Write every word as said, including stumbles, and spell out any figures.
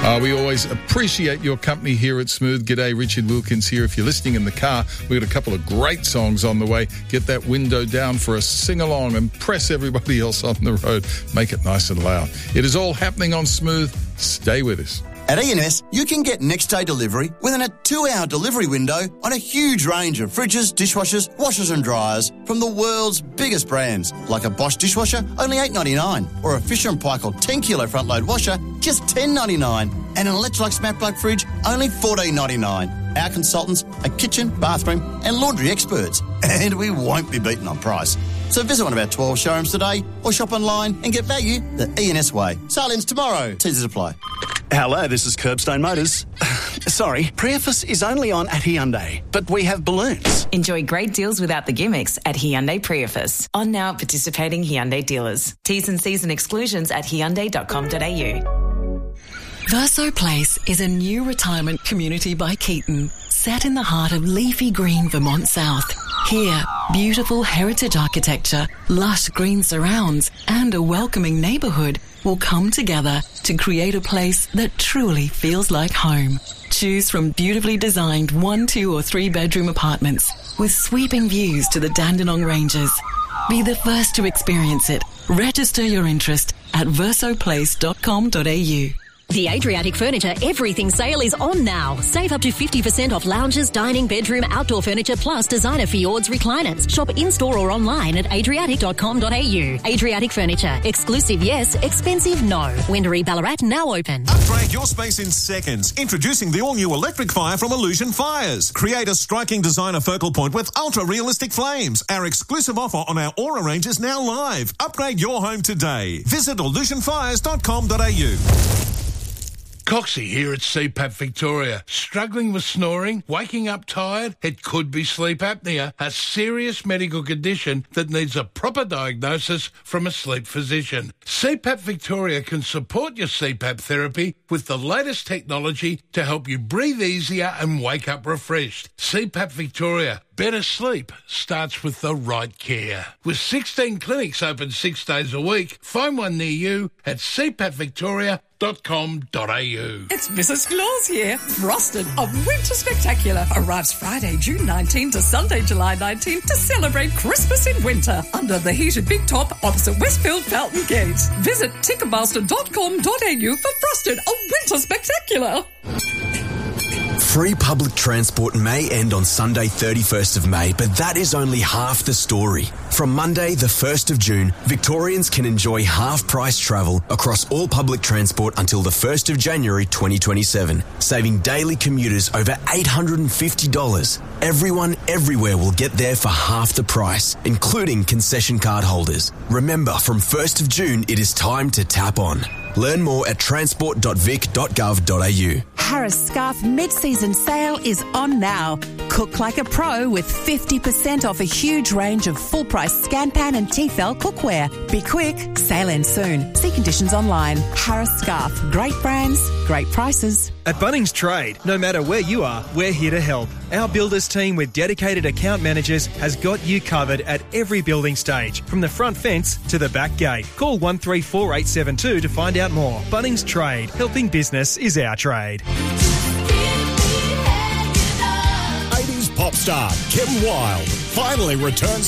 Uh, we always appreciate your company here at Smooth. G'day, Richard Wilkins here. If you're listening in the car, we've got a couple of great songs on the way. Get that window down for a sing-along and press everybody else on the road. Make it nice and loud. It is all happening on Smooth. Stay with us. At E and S, you can get next-day delivery within a two-hour delivery window on a huge range of fridges, dishwashers, washers and dryers from the world's biggest brands, like a Bosch dishwasher, only eight dollars ninety-nine, or a Fisher and Paykel ten kilo front-load washer, just ten dollars ninety-nine, and an Electrolux Smart Plug fridge, only fourteen dollars ninety-nine. Our consultants are kitchen, bathroom and laundry experts, and we won't be beaten on price. So visit one of our twelve showrooms today or shop online and get value the E and S way. Sale ends tomorrow. T's apply. Hello, this is Curbstone Motors. Sorry, Priefus is only on at Hyundai, but we have balloons. Enjoy great deals without the gimmicks at Hyundai Priefus. On now at participating Hyundai dealers. T's and C's and exclusions at hyundai dot com dot a u. Verso Place is a new retirement community by Keaton, set in the heart of leafy green Vermont South. Here, beautiful heritage architecture, lush green surrounds, and a welcoming neighbourhood will come together to create a place that truly feels like home. Choose from beautifully designed one, two or three bedroom apartments with sweeping views to the Dandenong Ranges. Be the first to experience it. Register your interest at verso place dot com dot a u. The Adriatic Furniture Everything Sale is on now. Save up to fifty percent off lounges, dining, bedroom, outdoor furniture, plus designer Fjords recliners. Shop in-store or online at adriatic dot com dot a u. Adriatic Furniture. Exclusive, yes. Expensive, no. Wendouree Ballarat now open. Upgrade your space in seconds. Introducing the all-new electric fire from Illusion Fires. Create a striking designer focal point with ultra-realistic flames. Our exclusive offer on our Aura range is now live. Upgrade your home today. Visit illusion fires dot com dot a u. Coxie here at C PAP Victoria. Struggling with snoring? Waking up tired? It could be sleep apnea, a serious medical condition that needs a proper diagnosis from a sleep physician. C PAP Victoria can support your C PAP therapy with the latest technology to help you breathe easier and wake up refreshed. C PAP Victoria. Better sleep starts with the right care. With sixteen clinics open six days a week, find one near you at c pap victoria dot com dot a u. It's Missus Claus here. Frosted, a winter spectacular, arrives Friday, June nineteenth to Sunday, July nineteenth to celebrate Christmas in winter under the heated big top opposite Westfield Fountain Gate. Visit ticketmaster dot com dot a u for Frosted, a winter spectacular. Free public transport may end on Sunday thirty-first of May, but that is only half the story. From Monday the first of June, Victorians can enjoy half-price travel across all public transport until the first of January twenty twenty-seven, saving daily commuters over eight hundred fifty dollars. Everyone everywhere will get there for half the price, including concession card holders. Remember, from first of June, it is time to tap on. Learn more at transport dot vic dot gov dot a u. Harris Scarf mid-season sale is on now. Cook like a pro with fifty percent off a huge range of full-price Scanpan and Tefal cookware. Be quick, sale ends soon. See conditions online. Harris Scarf, great brands, great prices. At Bunnings Trade, no matter where you are, we're here to help. Our builders team with dedicated account managers has got you covered at every building stage, from the front fence to the back gate. Call one three four eight seven two to find out more. Bunnings Trade, helping business is our trade. eighties pop star Kim Wilde finally returns